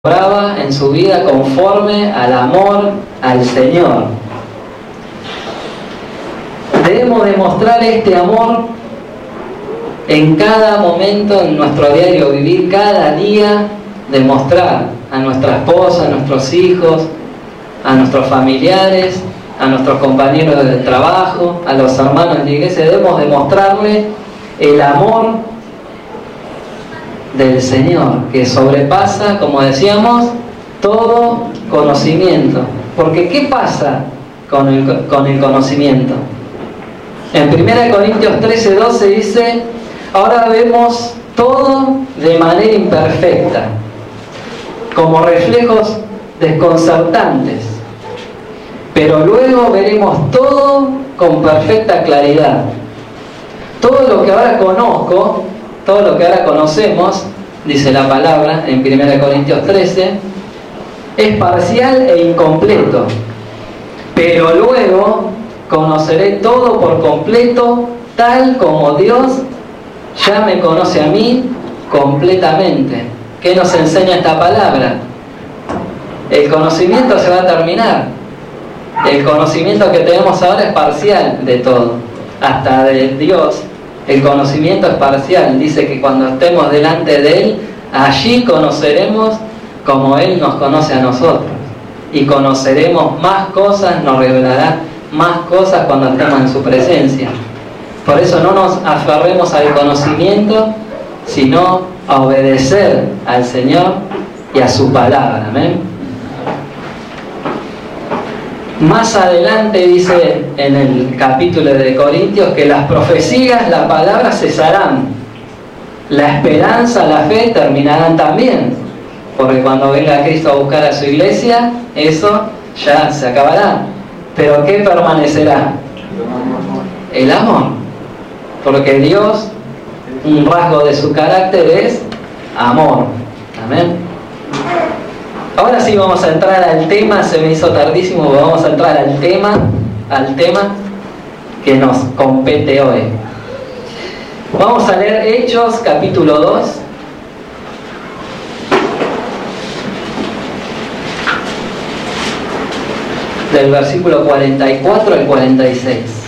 obraba en su vida conforme al amor al Señor. Debemos demostrar este amor en cada momento, en nuestro diario vivir, cada día, demostrar a nuestra esposa, a nuestros hijos, a nuestros familiares, a nuestros compañeros de trabajo, a los hermanos de la iglesia. Debemos demostrarle el amor del Señor, que sobrepasa, como decíamos, todo conocimiento. Porque ¿qué pasa con el conocimiento? En 1 Corintios 13:12 dice: ahora vemos todo de manera imperfecta, como reflejos desconcertantes, pero luego veremos todo con perfecta claridad. Todo lo que ahora conozco, todo lo que ahora conocemos, dice la palabra en 1 Corintios 13, es parcial e incompleto, pero luego conoceré todo por completo, tal como Dios ya me conoce a mí completamente. ¿Qué nos enseña esta palabra? El conocimiento se va a terminar. El conocimiento que tenemos ahora es parcial de todo, hasta de Dios. El conocimiento es parcial. Dice que cuando estemos delante de Él, allí conoceremos como Él nos conoce a nosotros. Y conoceremos más cosas, nos revelará más cosas cuando estemos en su presencia. Por eso no nos aferremos al conocimiento, sino a obedecer al Señor y a su palabra. Amén. Más adelante dice en el capítulo de Corintios que las profecías, la palabra cesarán. La esperanza, la fe terminarán también. Porque cuando venga Cristo a buscar a su iglesia, eso ya se acabará. ¿Pero qué permanecerá? El amor. Porque Dios, un rasgo de su carácter es amor. Amén. Ahora sí vamos a entrar al tema. Se me hizo tardísimo, pero vamos a entrar al tema que nos compete hoy. Vamos a leer Hechos capítulo 2. Del versículo 44 al 46.